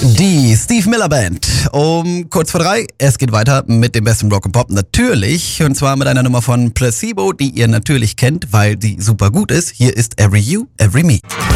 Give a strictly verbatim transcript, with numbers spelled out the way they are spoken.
Die Steve Miller Band. Um kurz vor drei. Es geht weiter mit dem besten Rock and Pop. Natürlich. Und zwar mit einer Nummer von Placebo, die ihr natürlich kennt, weil sie super gut ist. Hier ist Every You, Every Me.